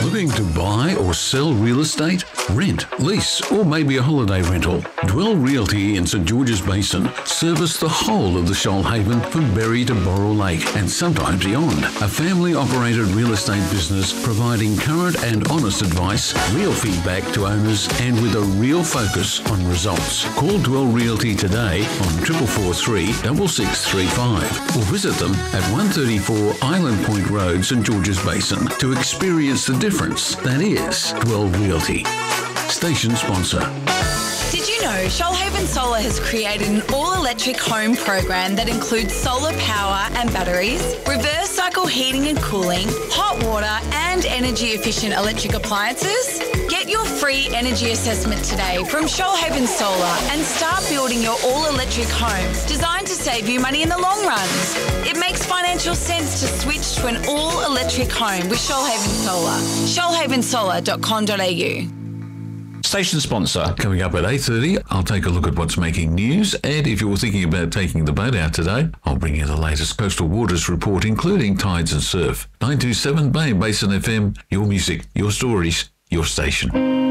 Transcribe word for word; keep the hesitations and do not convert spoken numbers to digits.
Looking to buy or sell real estate? Rent, lease, or maybe a holiday rental? Dwell Realty in St George's Basin service the whole of the Shoalhaven from Berry to Borrell Lake and sometimes beyond. A family-operated real estate business providing current and honest advice, real feedback to owners, and with a real focus on results. Call Dwell Realty today on triple four three six six three five or visit them at one thirty-four Island Point Road, St George's Basin to experience the difference that is Dwell Realty. Station sponsor. Did you know Shoalhaven Solar has created an all-electric home program that includes solar power and batteries, reverse cycle heating and cooling, hot water and energy-efficient electric appliances? Get your free energy assessment today from Shoalhaven Solar and start building your all-electric home designed to save you money in the long run. It makes financial sense to switch to an all-electric home with Shoalhaven Solar. shoalhaven solar dot com dot a u. Station sponsor. Coming up at eight thirty, I'll take a look at what's making news, and if you're thinking about taking the boat out today, I'll bring you the latest coastal waters report, including tides and surf. nine two seven Bay Basin F M, your music, your stories, your station.